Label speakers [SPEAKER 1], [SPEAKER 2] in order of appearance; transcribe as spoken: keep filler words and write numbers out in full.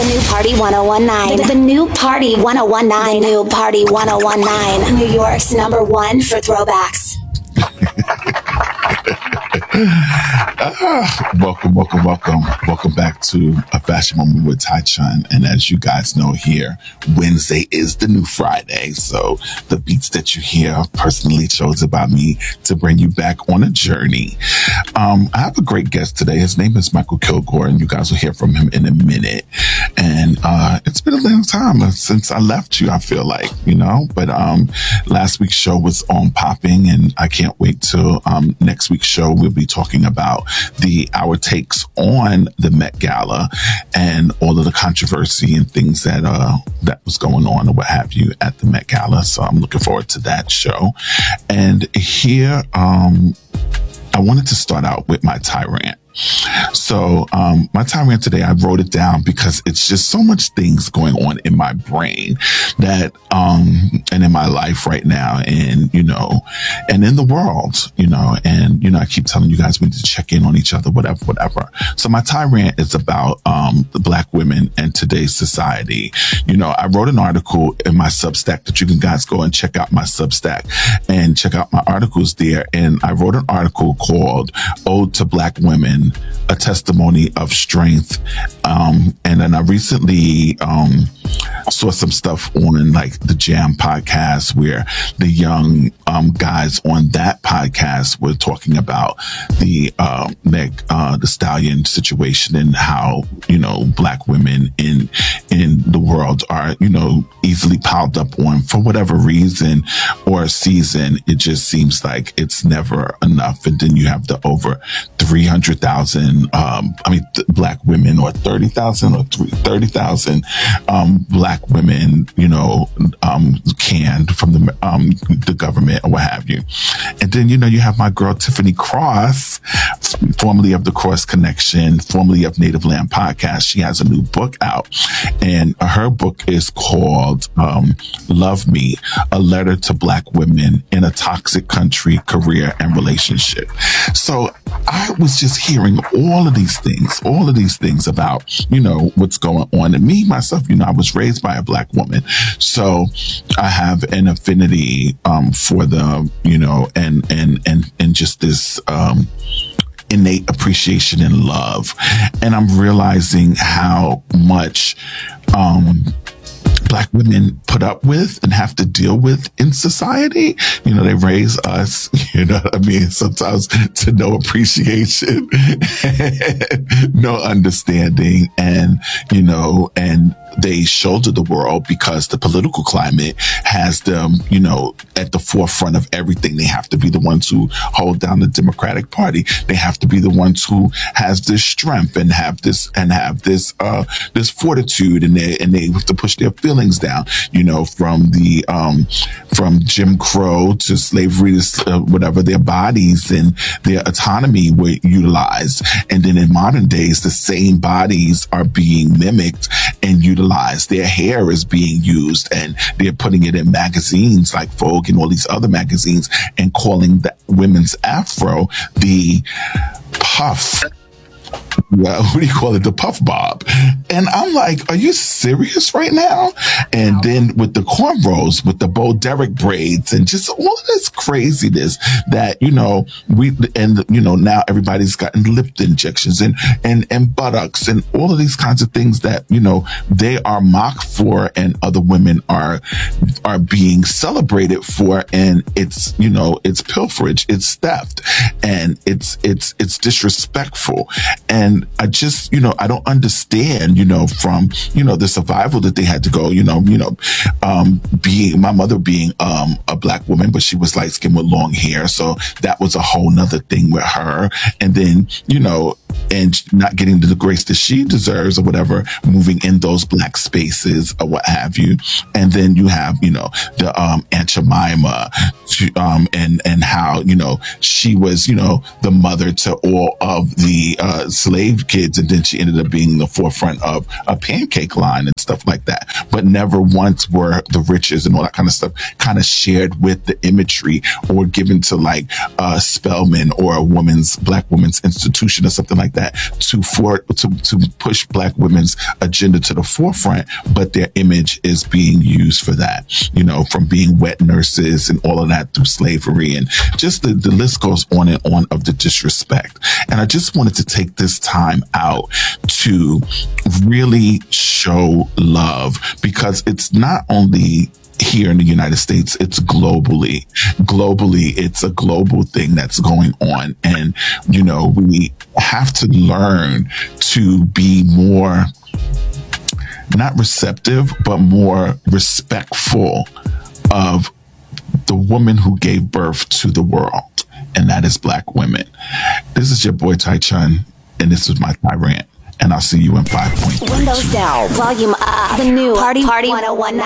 [SPEAKER 1] The new Party ten nineteen. The new Party ten nineteen. The new Party ten nineteen. New York's number one for throwbacks.
[SPEAKER 2] uh, welcome, welcome, welcome. Welcome back to A Fashion Moment with Tai Chun. And as you guys know here, Wednesday is the new Friday. So the beats that you hear personally chosen by me to bring you back on a journey. Um, I have a great guest today. His name is Michael Kilgore, and you guys will hear from him in a minute. And uh, it's been a long time since I left you, I feel like, you know. But um, last week's show was on popping, and I can't wait till um, next week's show. We'll be talking about the our takes on the Met Gala and all of the controversy and things that uh that was going on or what have you at the Met Gala. So I'm looking forward to that show. And here, um, I wanted to start out with my tyrant. So um, my tyrant today, I wrote it down because it's just so much things going on in my brain that, um, and in my life right now, and, you know, and in the world, you know, and, you know, I keep telling you guys we need to check in on each other, whatever, whatever. So my tyrant is about um, the Black women and today's society. You know, I wrote an article in my Substack that you can guys go and check out my Substack and check out my articles there. And I wrote an article called Ode to Black Women, a testimony of strength. Um, and then I recently um, saw some stuff on like the Jam podcast where the young um, guys on that podcast were talking about the uh, Meg, uh, the Stallion situation and how, you know, Black women in in the world are, you know, easily piled up on for whatever reason or season. It just seems like it's never enough. And then you have the over three hundred thousand, um, I mean, th- Black women, or thirty thousand or thirty thousand um, Black women, you know, um, canned from the um, the government or what have you. And then, you know, you have my girl, Tiffany Cross, formerly of the Cross Connection, formerly of Native Land Podcast. She has a new book out, and her book is called um, Love Me, A Letter to Black Women in a Toxic Country, Career, and Relationship. So I was just hearing all of these things, all of these things about, you know, what's going on. And me, myself, you know, I was raised by a Black woman. So I have an affinity um, for the, you know, and, and, and, and just this, um, innate appreciation and love. And I'm realizing how much, um, Black women put up with and have to deal with in society. You know, they raise us, you know what I mean? Sometimes to no appreciation, no understanding, and, you know, and they shoulder the world because the political climate has them, you know, at the forefront of everything. They have to be the ones who hold down the Democratic Party. They have to be the ones who has this strength and have this, and have this, uh, this fortitude, and they, and they have to push their feelings down, you know, from the, um, from Jim Crow to slavery to uh, whatever, their bodies and their autonomy were utilized. And then in modern days, the same bodies are being mimicked and utilized. Their hair is being used, and they're putting it in magazines like Vogue and all these other magazines and calling the women's afro the puff. Well, what do you call it? The puff bob. And I'm like, are you serious right now? And then with the cornrows, with the Bo Derek braids, and just all of this craziness that, you know, we, and, you know, now everybody's gotten lip injections and, and, and buttocks and all of these kinds of things that, you know, they are mocked for and other women are, are being celebrated for. And it's, you know, it's pilferage, it's theft, and it's, it's, it's disrespectful. And I just, you know, I don't understand, you know, from, you know, the survival that they had to go, you know, you know, um, being, my mother being, um, a Black woman, but she was light skinned with long hair. So that was a whole nother thing with her. And then, you know, and not getting the grace that she deserves or whatever, moving in those Black spaces or what have you. And then you have, you know, the, um, Aunt Jemima, um, and, and how, you know, she was, you know, the mother to all of the, uh, slave kids. And then she ended up being the forefront of a pancake line and stuff like that. But never once were the riches and all that kind of stuff kind of shared with the imagery or given to like, uh, Spelman or a woman's, Black woman's institution or something like like that to for to, to push Black women's agenda to the forefront, but their image is being used for that, you know, from being wet nurses and all of that through slavery, and just the, the list goes on and on of the disrespect. And I just wanted to take this time out to really show love, because it's not only here in the United States, it's globally. Globally, it's a global thing that's going on. And, you know, we have to learn to be more, not receptive, but more respectful of the woman who gave birth to the world, and that is Black women. This is your boy Tai Chun, and this is my Thai rant, and I'll see you in five point three.
[SPEAKER 1] Windows down, volume up. The new Party Party one oh one nine.